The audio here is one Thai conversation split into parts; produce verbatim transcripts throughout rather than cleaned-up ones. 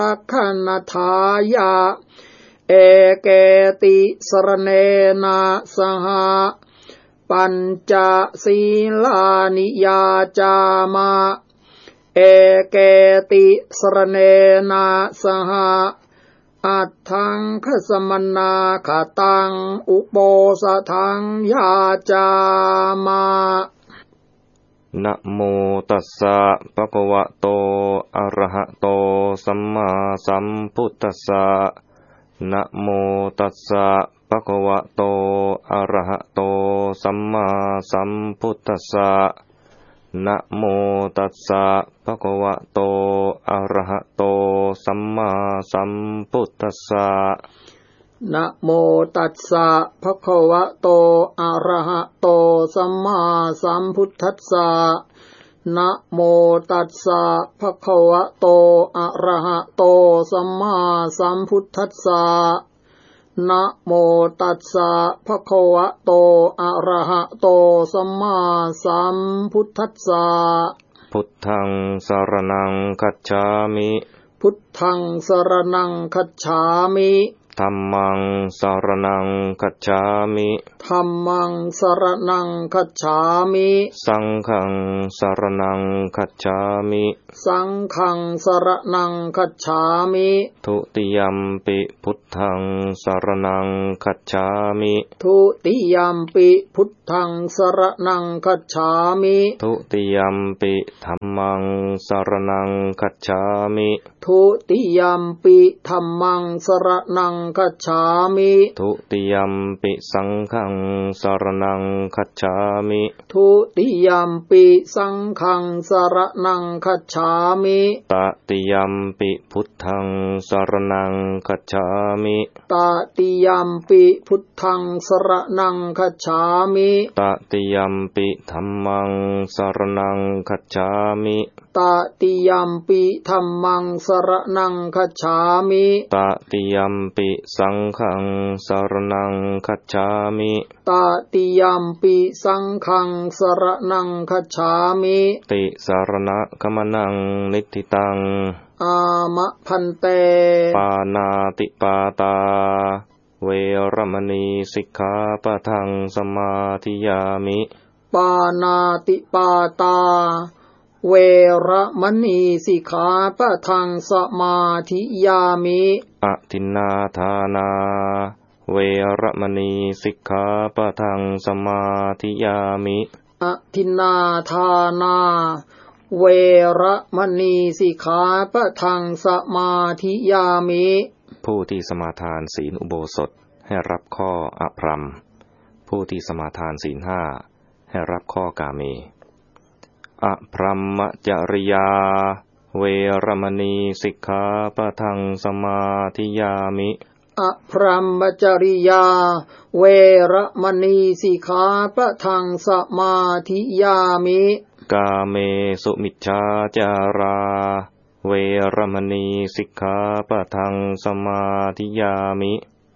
ขันธายาเอเกติสรเนนะสหปัญจศีลานิยาจามะเอเกติสรเนนะสหอัตถังคสมนาคตังอุโปสถังยาจามะนะโมตัสสะภะคะวะโตอะระหะโตสัมมาสัมพุทธัสสะนะโมตัสสะภะคะวะโตอะระหะโตสัมมาสัมพุทธัสสะนะโมตัสสะภะคะวะโตอะระหะโตสัมมาสัมพุทธัสสะนะโมตัสสะภะคะวะโตอะระหะโตสัมมาสัมพุทธัสสะนะโมตัสสะภะคะวะโตอะระหะโตสัมมาสัมพุทธัสสะนะโมตัสสะภะคะวะโตอะระหะโตสัมมาสัมพุทธัสสะพุทธังสรณังคัจฉามิพุทธังสรณังคัจฉามิธัมมังสรณังคัจฉามิธัมมังสรณังคัจฉามิสังฆังสรณังคัจฉามิสังฆังสรณังคัจฉามิทุติยัมปิพุทธังสรณังคัจฉามิทุติยัมปิพุทธังสรณังคัจฉามิทุติยัมปิธัมมังสรณังคัจฉามิทุติยัมปิธัมมังสรณังคัจฉามิทุติยัมปิสังฆังสรณังคัจฉามิทุติยัมปิสังฆังสรณังคัจฉามิตติยัมปิพุทธังสรณังคัจฉามิตติยัมปิพุทธังสรณังคัจฉามิตติยัมปิธัมมังสรณังคัจฉามิตติยัมปิธัมมังสรณังคัจฉามิตติยัมปิสังฆังสรณังคัจฉามิตติยัมปิสังฆังสรณังคัจฉามิติสรณะคมนังนิทิตังอามะพันเตปานาติปาตาเวรมณีสิกขาปะทังสมาธิยามิปานาติปาตาเวระมณีสิกขาปะทังสมาธิยามิอทินนาทานาเวรมณีสิกขาปะทังสมาธิยามิอทินนาทานาเวระมณีสิกขาปะทังสมาธิยามิผู้ที่สมาทานศีลอุโบสถให้รับข้ออภรรมผู้ที่สมาทานศีลห้าให้รับข้อกาเมอภรรมจริยาเวรมณีสิกขาปะทังสมาธิยามิอภรรมจริยาเวระมณีสิกขาปะทังสมาธิยามิกาเมสุมิจฉาจาราเวรมณีสิกขาปะทังสมาธิยามิ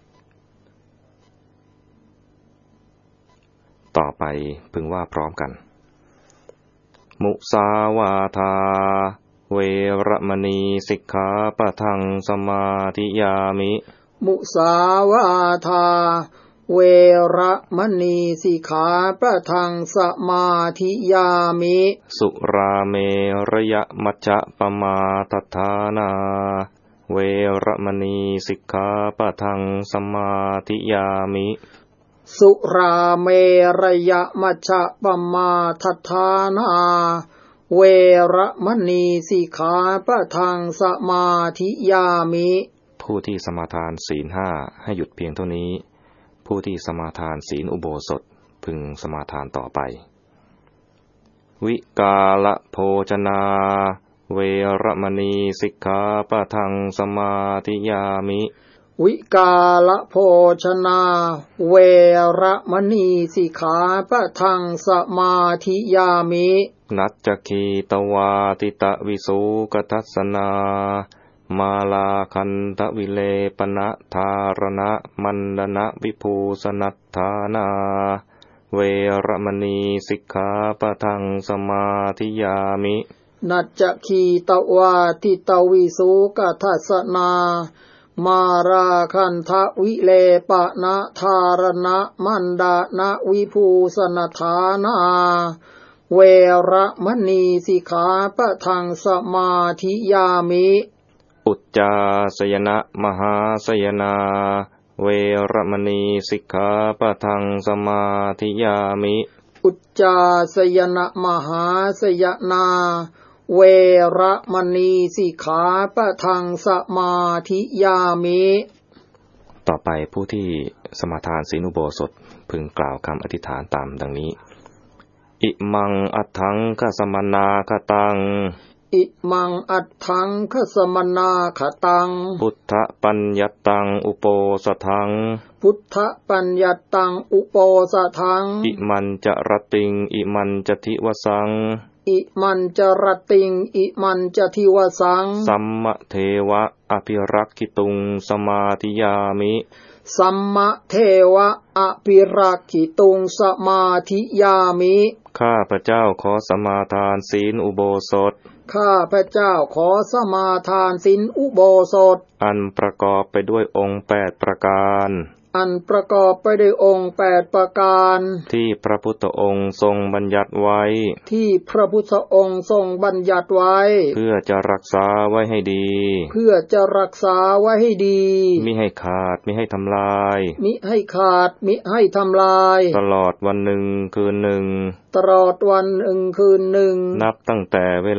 ต่อไปพึงว่าพร้อมกันมุสาวาทาเวรมณีสิกขาปะทังสมาธิยามิมุสาวาทาเวระมณีสิกขาปะทังสมาธิยามิสุราเมระยะมัจจะปมาทัฏฐานาเวรมณีสิกขาปะทังสมาธิยามิสุราเมระยะมัจจะปมาทัฏฐานาเวระมณีสิกขาปะทังสมาธิยามิผู้ที่สมาทานศีลห้าให้หยุดเพียงเท่านี้ผู้ที่สมาทานศีลอุโบสถพึงสมาทานต่อไปวิกาลโภชนาเวรมณีสิกขาปะทังสมาธิยามิวิกาลโภชนาเวระมณีสิกขาปะทังสมาธิยามินัจจคีตวาติตวิสุกทัสสนามาลาคันทวิเลปนะธารณะมันดนะวิภูสนัฏฐานาเวรมณีสิกขาปะทังสมาธิยามินัจจคีตวาทิตวิสุกัทัสสนามาราคันทะวิเลปะนะธารณะมันดานะวิภูสนฐานาเวระมณีสิกขาปะทังสมาธิยามิอุจจาสยนะมหาสยนาเวระมณีสิกขาปะทังสมาธิยามิอุจจาสยนะมหาสยนาเวระมณีสิกขาปะทังสมาธิยามิต่อไปผู้ที่สมาทานศีลอุโบสถพึงกล่าวคำอธิษฐานตามดังนี้อิมังอัตถังคสมนาคตังอิมังอัตถังคสมนาคตังพุทธปัญญตังอุโปสถังพุทธปัญญตังอุโปสถังอิมันจะรติงอิมันจะทิวสังอิมันจะรติงอิมันจะทิวสังสัมมเทวะอภิรักขิตุงสมาธิยามิสัมมเทวะอภิรักขิตุงสมาธิยามิข้าพระเจ้าขอสมาทานศีลอุโบสถข้าพระเจ้าขอสมาทานศีลอุโบสถอันประกอบไปด้วยองค์แปดประการอันประกอบไปด้วยองค์แปดประการที่พระพุทธองค์ทรงบัญญัติไว้ที่พระพุทธองค์ทรงบัญญัติไว้เพื่อจะรักษาไว้ให้ดีเพื่อจะรักษาไว้ให้ดีมิให้ขาดมิให้ทำลายมิให้ขาดมิให้ทำลายตลอดวันหนึ่งคืนหนึ่งตลอดวันหนึ่งคืนหนึ่งนับตั้งแต่เว